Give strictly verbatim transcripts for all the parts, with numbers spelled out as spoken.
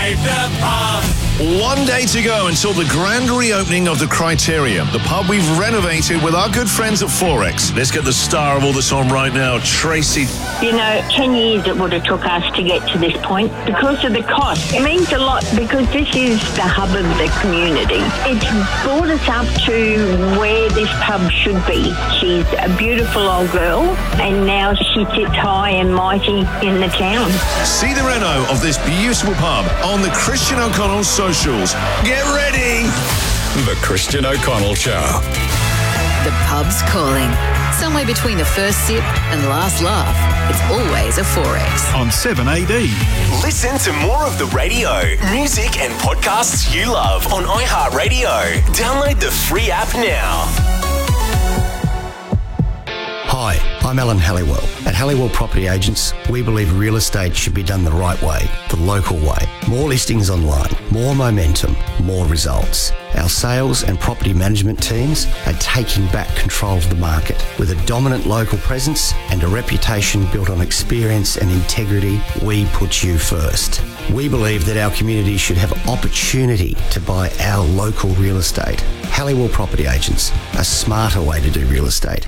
Save the pub. One day to go until the grand reopening of the Criterion, the pub we've renovated with our good friends at Forex. Let's get the star of all this on right now, Tracy. You know, ten years it would have took us to get to this point because of the cost. It means a lot because this is the hub of the community. It's brought us up to where this pub should be. She's a beautiful old girl and now she sits high and mighty in the town. See the reno of this beautiful pub on the Christian O'Connell socials. Get ready! The Christian O'Connell Show. The pub's calling. Somewhere between the first sip and last laugh. It's always a Forex. On seven A D. Listen to more of the radio, music and podcasts you love on iHeartRadio. Download the free app now. Hi, I'm Alan Halliwell. At Halliwell Property Agents, we believe real estate should be done the right way, the local way. More listings online, more momentum, more results. Our sales and property management teams are taking back control of the market with a dominant local presence and a reputation built on experience and integrity. We put you first. We believe that our community should have opportunity to buy our local real estate. Halliwell Property Agents, a smarter way to do real estate.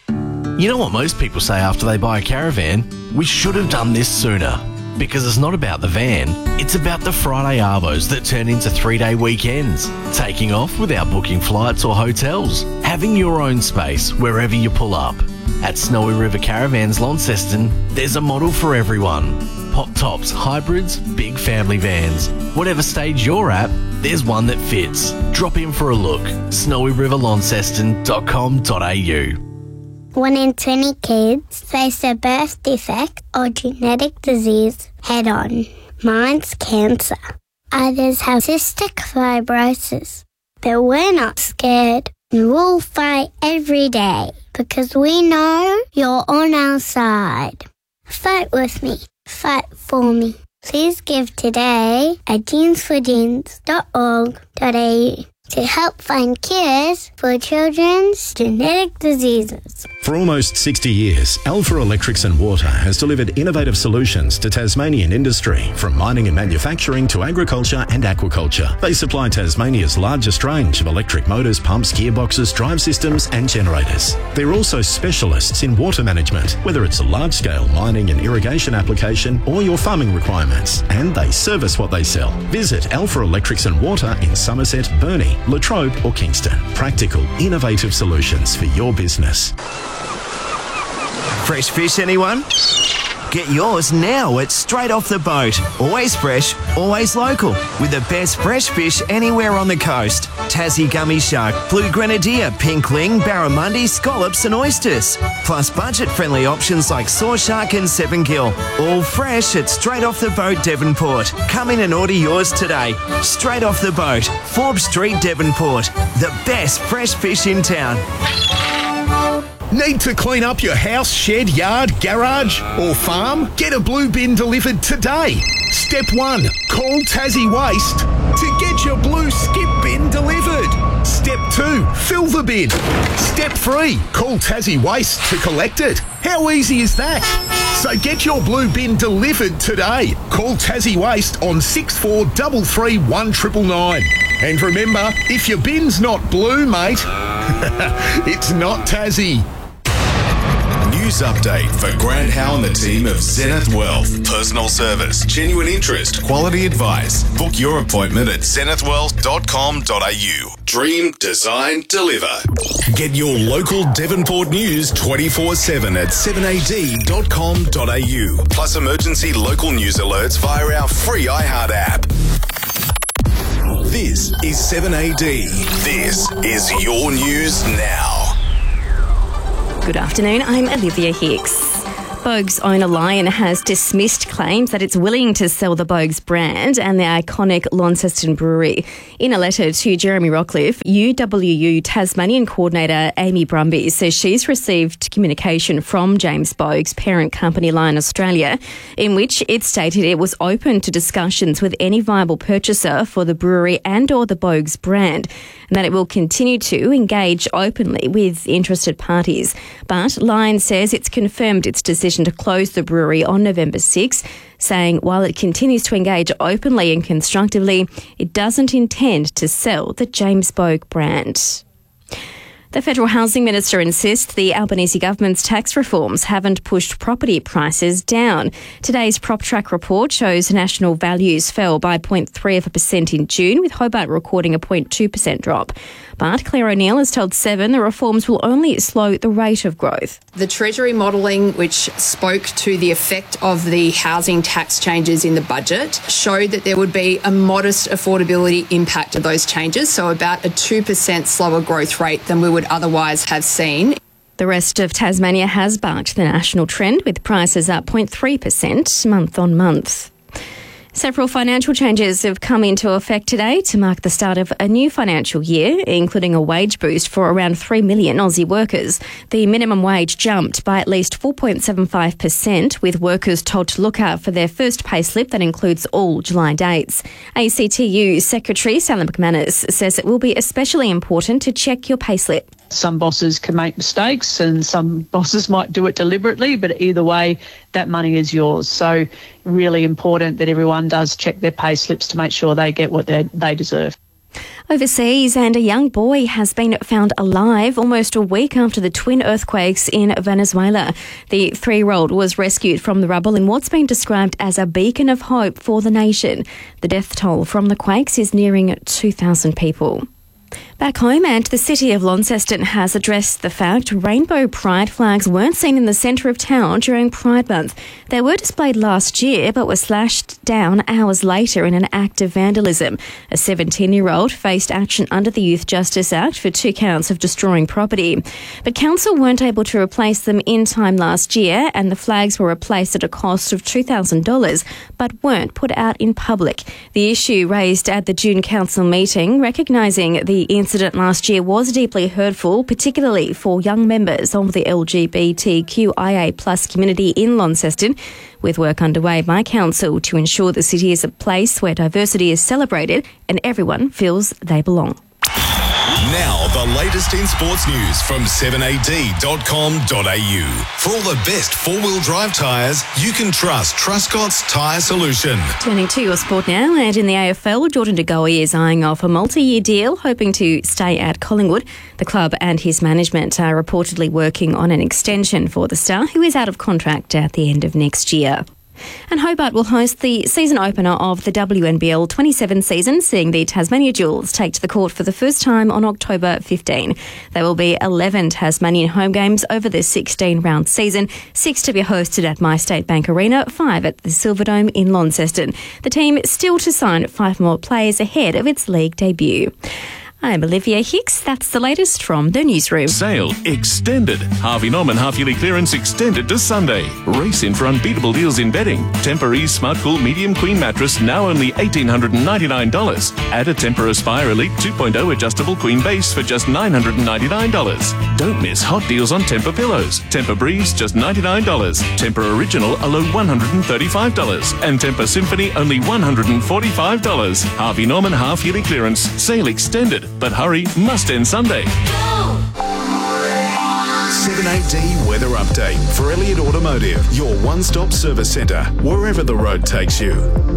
You know what most people say after they buy a caravan? We should have done this sooner. Because it's not about the van, it's about the Friday arvos that turn into three-day weekends. Taking off without booking flights or hotels. Having your own space wherever you pull up. At Snowy River Caravans Launceston, there's a model for everyone. Pop tops, hybrids, big family vans. Whatever stage you're at, there's one that fits. Drop in for a look. snowy river launceston dot com dot a u. One in twenty kids face a birth defect or genetic disease head on. Mine's cancer. Others have cystic fibrosis. But we're not scared. We'll fight every day because we know you're on our side. Fight with me. Fight for me. Please give today at jeans for jeans dot org dot a u to help find cures for children's genetic diseases. For almost sixty years, Alpha Electrics and Water has delivered innovative solutions to Tasmanian industry, from mining and manufacturing to agriculture and aquaculture. They supply Tasmania's largest range of electric motors, pumps, gearboxes, drive systems and generators. They're also specialists in water management, whether it's a large-scale mining and irrigation application or your farming requirements, and they service what they sell. Visit Alpha Electrics and Water in Somerset, Burnie, Latrobe or Kingston. Practical, innovative solutions for your business. Fresh fish, anyone? Get yours now at Straight Off the Boat. Always fresh, always local. With the best fresh fish anywhere on the coast. Tassie gummy shark, blue grenadier, pink ling, barramundi, scallops and oysters. Plus budget-friendly options like saw shark and seven gill. All fresh at Straight Off the Boat, Devonport. Come in and order yours today. Straight Off the Boat, Forbes Street, Devonport. The best fresh fish in town. Need to clean up your house, shed, yard, garage or farm? Get a blue bin delivered today. Step one, call Tassie Waste to get your blue skip bin delivered. Step two, fill the bin. Step three, call Tassie Waste to collect it. How easy is that? So get your blue bin delivered today. Call Tassie Waste on six four three three one nine nine. And remember, if your bin's not blue, mate, it's not Tassie. News update for Grant Howe and the team of Zenith Wealth. Personal service, genuine interest, quality advice. Book your appointment at zenith wealth dot com dot a u. Dream, design, deliver. Get your local Devonport news twenty-four seven at seven a d dot com dot a u. Plus emergency local news alerts via our free iHeart app. This is seven A D. This is your news now. Good afternoon, I'm Olivia Hicks. Boag's owner Lion has dismissed claims that it's willing to sell the Boag's brand and the iconic Launceston Brewery. In a letter to Jeremy Rockcliffe, U W U Tasmanian coordinator Amy Brumby says she's received communication from James Boag's parent company Lion Australia, in which it stated it was open to discussions with any viable purchaser for the brewery and or the Boag's brand, and that it will continue to engage openly with interested parties. But Lion says it's confirmed its decision to close the brewery on November sixth, saying while it continues to engage openly and constructively, it doesn't intend to sell the James Bogue brand. The Federal Housing Minister insists the Albanese government's tax reforms haven't pushed property prices down. Today's PropTrack report shows national values fell by zero point three of a percent in June, with Hobart recording a zero point two percent drop. But Claire O'Neill has told Seven the reforms will only slow the rate of growth. The Treasury modelling, which spoke to the effect of the housing tax changes in the budget, showed that there would be a modest affordability impact of those changes, so about a two percent slower growth rate than we would otherwise have seen. The rest of Tasmania has bucked the national trend, with prices up zero point three percent month on month. Several financial changes have come into effect today to mark the start of a new financial year, including a wage boost for around three million Aussie workers. The minimum wage jumped by at least four point seven five percent, with workers told to look out for their first payslip that includes all July dates. A C T U Secretary Sally McManus says it will be especially important to check your payslip. Some bosses can make mistakes and some bosses might do it deliberately, but either way, that money is yours. So really important that everyone does check their pay slips to make sure they get what they they deserve. Overseas, and a young boy has been found alive almost a week after the twin earthquakes in Venezuela. The three-year-old was rescued from the rubble in what's been described as a beacon of hope for the nation. The death toll from the quakes is nearing two thousand people. Back home, and the city of Launceston has addressed the fact rainbow pride flags weren't seen in the centre of town during Pride Month. They were displayed last year but were slashed down hours later in an act of vandalism. A seventeen-year-old faced action under the Youth Justice Act for two counts of destroying property. But council weren't able to replace them in time last year, and the flags were replaced at a cost of two thousand dollars but weren't put out in public. The issue raised at the June council meeting, recognising the incident last year was deeply hurtful, particularly for young members of the L G B T Q I A plus community in Launceston, with work underway by council to ensure the city is a place where diversity is celebrated and everyone feels they belong. Now, the latest in sports news from seven a d dot com dot a u. For all the best four-wheel drive tyres, you can trust Truscott's Tyre Solution. Turning to your sport now, and in the A F L, Jordan De Goey is eyeing off a multi-year deal, hoping to stay at Collingwood. The club and his management are reportedly working on an extension for the star, who is out of contract at the end of next year. And Hobart will host the season opener of the W N B L twenty-seven season, seeing the Tasmania Jewels take to the court for the first time on October fifteenth. There will be eleven Tasmanian home games over the sixteen-round season, six to be hosted at MyState Bank Arena, five at the Silverdome in Launceston. The team still to sign five more players ahead of its league debut. I'm Olivia Hicks. That's the latest from the newsroom. Sale extended. Harvey Norman half-yearly clearance extended to Sunday. Race in for unbeatable deals in bedding. Tempur-Ease Smart Cool Medium Queen Mattress now only one thousand eight hundred ninety-nine dollars. Add a Tempur Aspire Elite two point oh adjustable queen base for just nine hundred ninety-nine dollars. Don't miss hot deals on Tempur pillows. Tempur Breeze just ninety-nine dollars. Tempur Original a low one hundred thirty-five dollars. And Tempur Symphony only one hundred forty-five dollars. Harvey Norman half-yearly clearance. Sale extended. But hurry, must end Sunday. seven a d Weather Update for Elliott Automotive, your one-stop service centre, wherever the road takes you.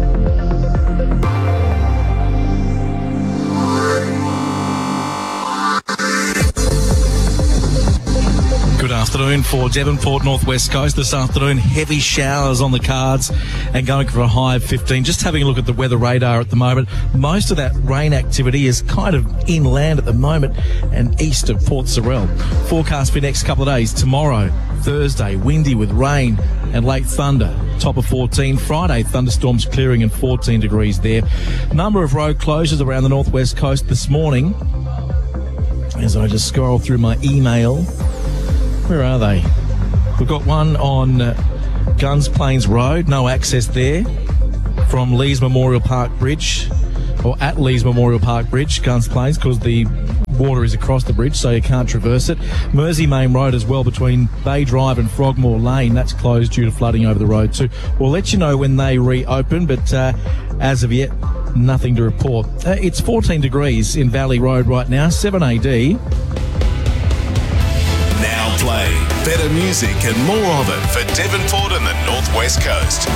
Good afternoon for Devonport, Northwest Coast. This afternoon, heavy showers on the cards and going for a high of fifteen. Just having a look at the weather radar at the moment. Most of that rain activity is kind of inland at the moment and east of Port Sorell. Forecast for the next couple of days. Tomorrow, Thursday, windy with rain and late thunder. Top of fourteen. Friday, thunderstorms clearing and fourteen degrees there. Number of road closures around the Northwest Coast this morning. As I just scroll through my email. Where are they? We've got one on uh, Guns Plains Road, no access there, from Lees Memorial Park Bridge, or at Lees Memorial Park Bridge, Guns Plains, because the water is across the bridge, so you can't traverse it. Mersey Main Road as well, between Bay Drive and Frogmore Lane, that's closed due to flooding over the road too. We'll let you know when they reopen, but uh, as of yet, nothing to report. Uh, it's fourteen degrees in Valley Road right now, seven A D. Now, Now play better music and more of it for Devonport and the Northwest Coast.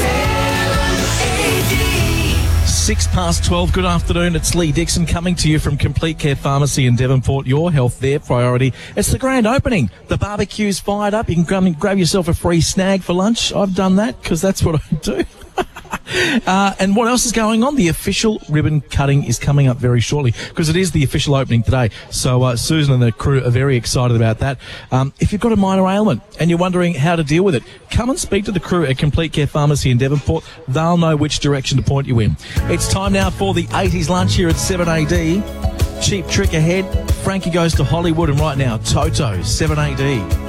Six past twelve. Good afternoon. It's Lee Dixon coming to you from Complete Care Pharmacy in Devonport. Your health, their priority. It's the grand opening. The barbecue's fired up. You can come and grab yourself a free snag for lunch. I've done that because that's what I do. Uh, and what else is going on? The official ribbon cutting is coming up very shortly because it is the official opening today. So uh, Susan and the crew are very excited about that. Um, if you've got a minor ailment and you're wondering how to deal with it, come and speak to the crew at Complete Care Pharmacy in Devonport. They'll know which direction to point you in. It's time now for the eighties lunch here at seven A D. Cheap Trick ahead. Frankie goes to Hollywood, and right now, Toto, seven A D.